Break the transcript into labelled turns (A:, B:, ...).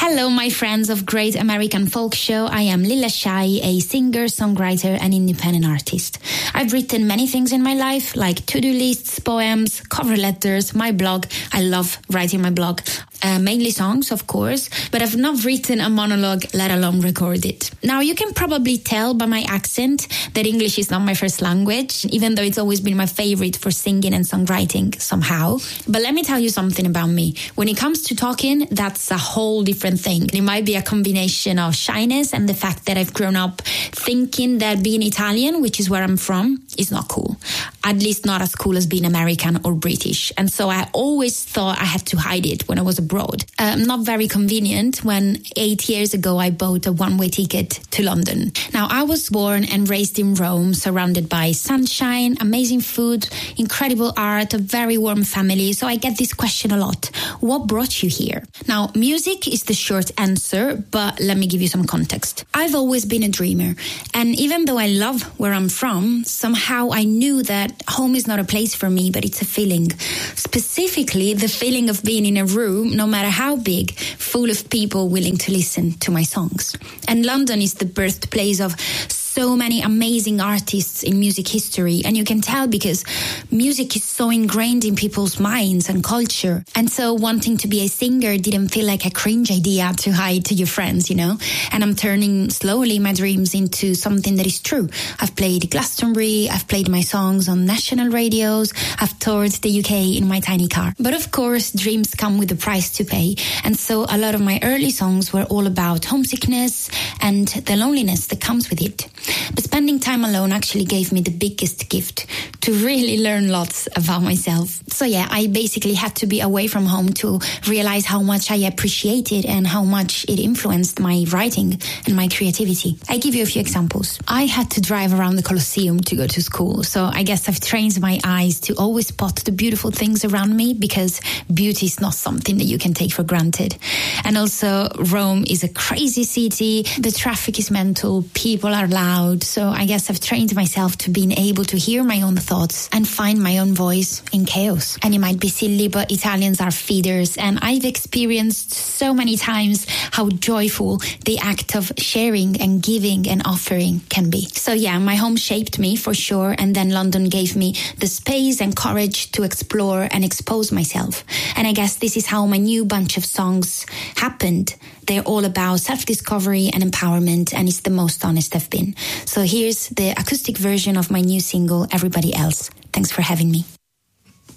A: Hello, my friends of Great American Folk Show. I am Lilla Shai, a singer, songwriter, and independent artist. I've written many things in my life, like to-do lists, poems, cover letters, my blog. I love writing my blog. Mainly songs, of course, but I've not written a monologue, let alone record it. Now, you can probably tell by my accent that English is not my first language, even though it's always been my favorite for singing and songwriting somehow. But let me tell you something about me. When it comes to talking, that's a whole different thing. It might be a combination of shyness and the fact that I've grown up thinking that being Italian, which is where I'm from, is not cool. At least not as cool as being American or British. And so I always thought I had to hide it when I was abroad. Not very convenient when 8 years ago I bought a one-way ticket to London. Now, I was born and raised in Rome, surrounded by sunshine, amazing food, incredible art, a very warm family. So I get this question a lot. What brought you here? Now, music is the short answer, but let me give you some context. I've always been a dreamer. And even though I love where I'm from, somehow I knew that home is not a place for me, but it's a feeling. Specifically, the feeling of being in a room, no matter how big, full of people willing to listen to my songs. And London is the birthplace of so many amazing artists in music history. And you can tell because music is so ingrained in people's minds and culture. And so wanting to be a singer didn't feel like a cringe idea to hide to your friends, you know? And I'm turning slowly my dreams into something that is true. I've played Glastonbury, I've played my songs on national radios, I've toured the UK in my tiny car. But of course, dreams come with a price to pay. And so a lot of my early songs were all about homesickness and the loneliness that comes with it. But spending time alone actually gave me the biggest gift, to really learn lots about myself. So yeah, I basically had to be away from home to realize how much I appreciate it and how much it influenced my writing and my creativity. I give you a few examples. I had to drive around the Colosseum to go to school, so I guess I've trained my eyes to always spot the beautiful things around me, because beauty is not something that you can take for granted. And also, Rome is a crazy city, the traffic is mental, people are loud. So I guess I've trained myself to being able to hear my own thoughts and find my own voice in chaos. And it might be silly, but Italians are feeders. And I've experienced so many times how joyful the act of sharing and giving and offering can be. So yeah, my home shaped me for sure. And then London gave me the space and courage to explore and expose myself. And I guess this is how my new bunch of songs happened. They're all about self-discovery and empowerment, and it's the most honest I've been. So here's the acoustic version of my new single, Everybody Else. Thanks for having me.